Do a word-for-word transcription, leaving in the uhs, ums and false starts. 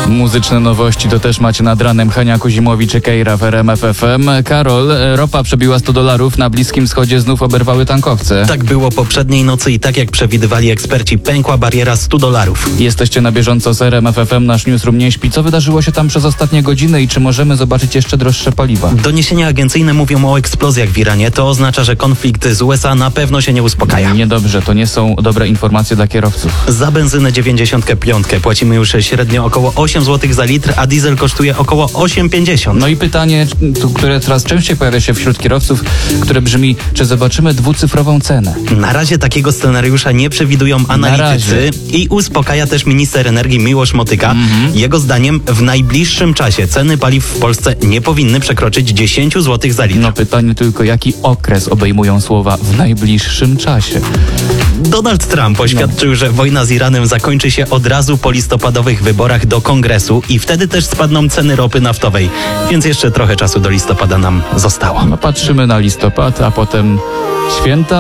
Muzyczne nowości to też macie nad ranem. Hania Kuzimowicz, Kejra w R M F F M. Karol, ropa przebiła sto dolarów. Na Bliskim Wschodzie znów oberwały tankowce. Tak było poprzedniej nocy i tak jak przewidywali eksperci, pękła bariera stu dolarów. Jesteście na bieżąco z R M F F M. Nasz newsroom nie śpi. Co wydarzyło się tam przez ostatnie godziny i czy możemy zobaczyć jeszcze droższe paliwa? Doniesienia agencyjne mówią o eksplozjach w Iranie. To oznacza, że konflikt z U S A na pewno się nie uspokaja. Niedobrze, to nie są dobre informacje dla kierowców. Za benzynę dziewięćdziesiąt pięć płacimy już średnio około osiem złotych za litr, a diesel kosztuje około osiem pięćdziesiąt. No i pytanie, tu, które coraz częściej pojawia się wśród kierowców, które brzmi, czy zobaczymy dwucyfrową cenę? Na razie takiego scenariusza nie przewidują analitycy i uspokaja też minister energii Miłosz Motyka. Mm-hmm. Jego zdaniem w najbliższym czasie ceny paliw w Polsce nie powinny przekroczyć dziesięć złotych za litr. No pytanie tylko, jaki okres obejmują słowa w najbliższym czasie? Donald Trump oświadczył, no. że wojna z Iranem zakończy się od razu po listopadowych wyborach do Kongresu i wtedy też spadną ceny ropy naftowej, więc jeszcze trochę czasu do listopada nam zostało. No patrzymy na listopad, a potem święta.